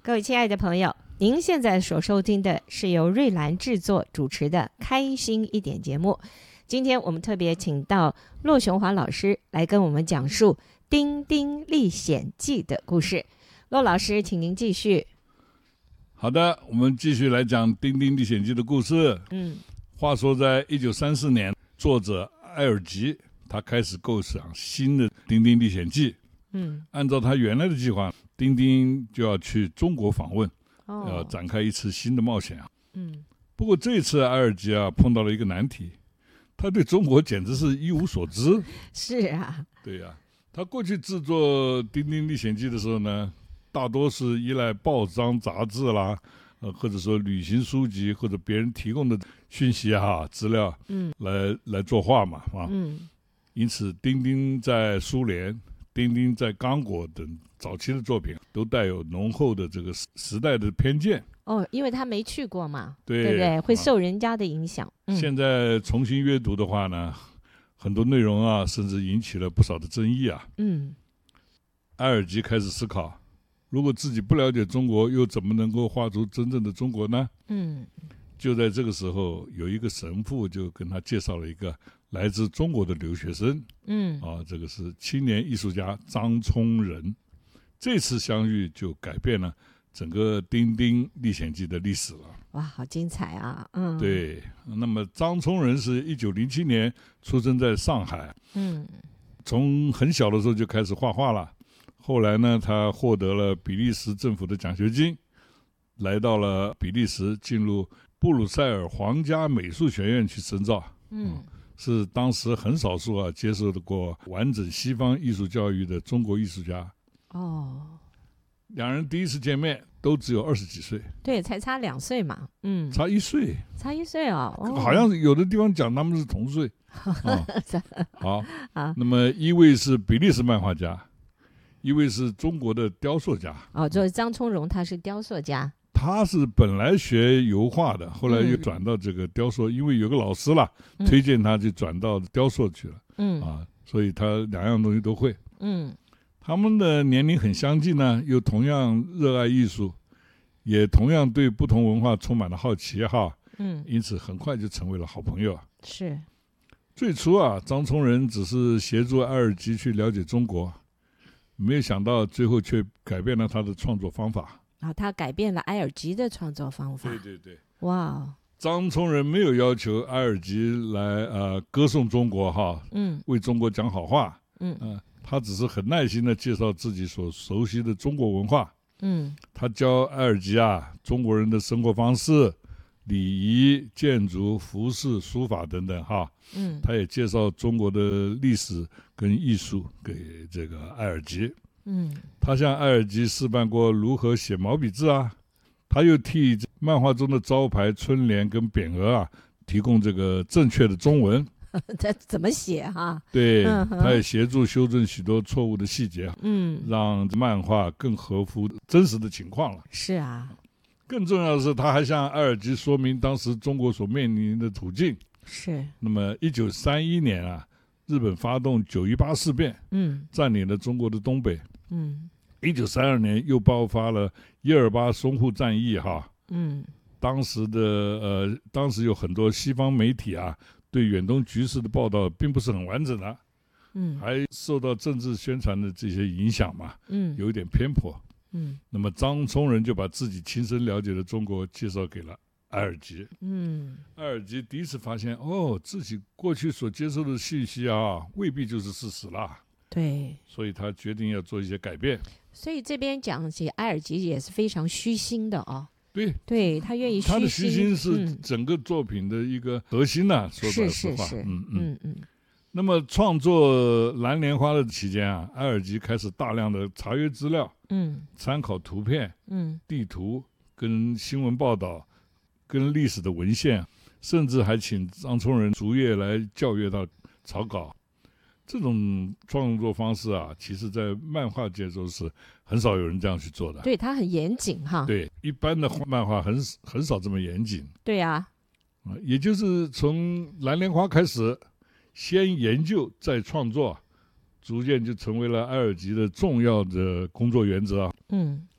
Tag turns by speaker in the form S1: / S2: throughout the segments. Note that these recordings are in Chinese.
S1: 各位亲爱的朋友，您现在所收听的是由瑞兰制作主持的开心一点节目。今天我们特别请到骆雄华老师来跟我们讲述《丁丁历险记》的故事。骆老师，请您继续。
S2: 好的，我们继续来讲《丁丁历险记》的故事。话说在1934年，作者埃尔吉他开始构想新的《丁丁历险记》。按照他原来的计划，丁丁就要去中国访问，要展开一次新的冒险。不过这次埃尔吉碰到了一个难题，他对中国简直是一无所知。
S1: 是啊，
S2: 对呀，他过去制作《丁丁历险记》的时候呢，大多是依赖报章杂志啦，或者说旅行书籍或者别人提供的讯息资料，来作画嘛，因此丁丁在苏联、丁丁在刚果等早期的作品都带有浓厚的这个时代的偏见。
S1: 因为他没去过嘛，
S2: 对
S1: 不对？会受人家的影响。
S2: 现在重新阅读的话呢，很多内容甚至引起了不少的争议。埃尔吉开始思考，如果自己不了解中国，又怎么能够画出真正的中国呢？就在这个时候，有一个神父就跟他介绍了一个来自中国的留学生。这个是青年艺术家张聪仁。这次相遇就改变了整个《丁丁历险记》的历史了。
S1: 哇，好精彩啊！
S2: 对。那么张聪仁是1907年出生在上海。从很小的时候就开始画画了。后来呢，他获得了比利时政府的奖学金，来到了比利时，进入布鲁塞尔皇家美术学院去深造。是当时很少数接受过完整西方艺术教育的中国艺术家。两人第一次见面都只有20几岁。对，
S1: 才差2岁嘛。
S2: 差1岁。
S1: 差1岁
S2: 好像有的地方讲他们是同岁。好，那么一位是比利时漫画家，一位是中国的雕塑家。
S1: 就是张聪荣他是雕塑家。
S2: 他是本来学油画的，后来又转到这个雕塑，因为有个老师推荐他就转到雕塑去了。所以他两样东西都会。他们的年龄很相近呢，又同样热爱艺术，也同样对不同文化充满了好奇因此很快就成为了好朋友。
S1: 是。
S2: 最初张聪仁只是协助埃尔吉去了解中国，没有想到最后却改变了他的创作方法。
S1: 他改变了埃尔吉的创作方法。
S2: 对。
S1: 哇！
S2: 张聪仁没有要求埃尔吉来歌颂中国为中国讲好话。他只是很耐心地介绍自己所熟悉的中国文化。他教埃尔吉中国人的生活方式、礼仪、建筑、服饰、书法等等他也介绍中国的历史跟艺术给这个埃尔吉。他向埃尔吉示范过如何写毛笔字他又替漫画中的招牌、春联跟匾额提供这个正确的中文。
S1: 这怎么写
S2: 对，他也协助修正许多错误的细节，让漫画更合乎真实的情况了。
S1: 是啊。
S2: 更重要的是，他还向埃尔吉说明当时中国所面临的处境。
S1: 是。
S2: 那么1931年日本发动9·18事变，占领了中国的东北。1932年又爆发了1·28淞沪战役当时有很多西方媒体对远东局势的报道并不是很完整的，还受到政治宣传的这些影响嘛，有一点偏颇。那么张聪仁就把自己亲身了解的中国介绍给了埃尔吉。埃尔吉第一次发现自己过去所接受的信息未必就是事实啦。
S1: 对，
S2: 所以他决定要做一些改变。
S1: 所以这边讲起埃尔吉也是非常虚心的
S2: 对，
S1: 他愿意虚心。
S2: 他的虚心是整个作品的一个核心说白实话。那么创作《蓝莲花》的期间埃尔吉开始大量的查阅资料，参考图片、地图跟新闻报道跟历史的文献，甚至还请张聪仁逐页来校阅到草稿。这种创作方式其实在漫画界中是很少有人这样去做的。
S1: 对，它很严谨
S2: 对，一般的漫画很少这么严谨。
S1: 对啊。
S2: 也就是从蓝莲花开始，先研究再创作，逐渐就成为了埃尔吉的重要的工作原则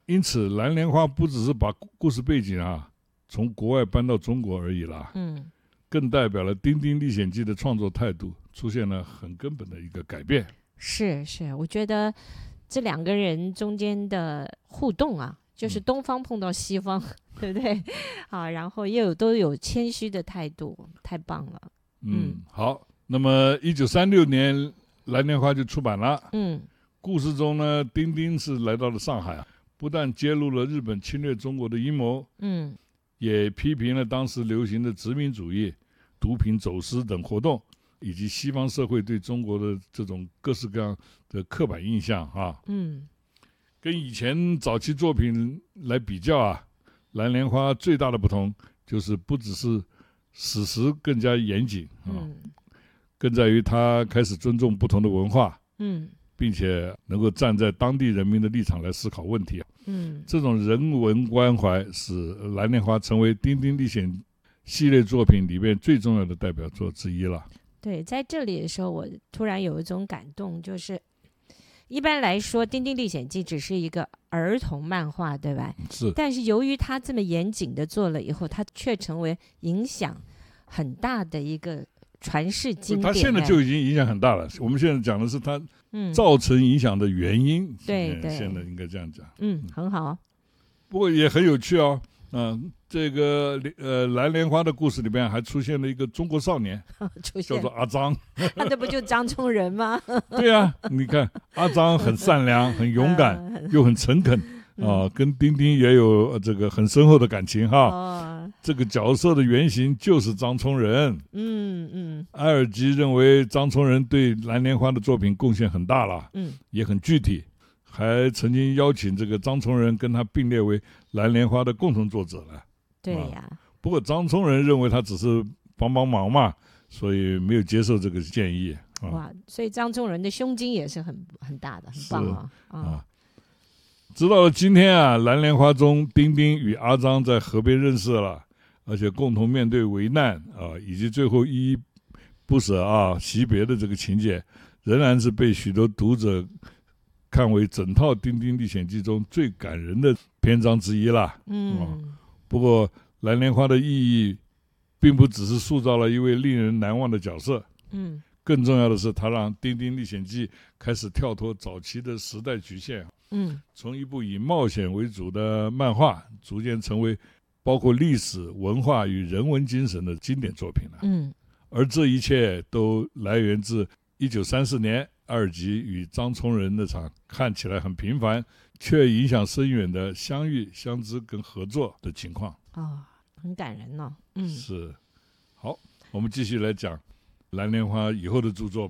S2: 因此蓝莲花不只是把故事背景从国外搬到中国而已啦，更代表了《丁丁历险记》的创作态度出现了很根本的一个改变。
S1: 是，我觉得这两个人中间的互动就是东方碰到西方，对不对？然后都有谦虚的态度，太棒了。
S2: 好，那么1936年蓝莲花就出版了。故事中呢，丁丁是来到了上海不但揭露了日本侵略中国的阴谋，也批评了当时流行的殖民主义、毒品走私等活动，以及西方社会对中国的这种各式各样的刻板印象跟以前早期作品来比较蓝莲花最大的不同就是不只是史实更加严谨更在于他开始尊重不同的文化，并且能够站在当地人民的立场来思考问题这种人文关怀使蓝莲花成为《丁丁历险》系列作品里面最重要的代表作之一了。
S1: 对，在这里的时候我突然有一种感动，就是一般来说《丁丁历险记》只是一个儿童漫画，对吧？
S2: 是。
S1: 但是由于他这么严谨的做了以后，他却成为影响很大的一个传世经典。
S2: 他现在就已经影响很大了，我们现在讲的是他造成影响的原因。
S1: 对，
S2: 现在应该这样讲。
S1: 很好。
S2: 不过也很有趣这个蓝莲花的故事里面还出现了一个中国少年叫做阿张
S1: 那不就张聪仁吗？
S2: 对你看阿张很善良很勇敢又很诚恳跟丁丁也有这个很深厚的感情这个角色的原型就是张聪仁。埃尔吉认为张聪仁对蓝莲花的作品贡献很大了，也很具体，还曾经邀请这个张聪仁跟他并列为蓝莲花的共同作者了。
S1: 对呀，
S2: 不过张聪仁认为他只是帮忙嘛，所以没有接受这个建议。
S1: 哇，所以张聪仁的胸襟也是很大的，很棒
S2: 直到了今天蓝莲花中丁丁与阿张在河边认识了，而且共同面对危难以及最后依依不舍惜别的这个情节，仍然是被许多读者看为整套《丁丁历险记》中最感人的篇章之一啦。不过蓝莲花的意义并不只是塑造了一位令人难忘的角色，更重要的是它让《丁丁历险记》开始跳脱早期的时代局限，从一部以冒险为主的漫画逐渐成为包括历史文化与人文精神的经典作品了。而这一切都来源自1934年埃尔吉与张聪仁那场看起来很平凡却影响深远的相遇相知跟合作的情况。
S1: 很感人
S2: 是。好，我们继续来讲蓝莲花以后的著作。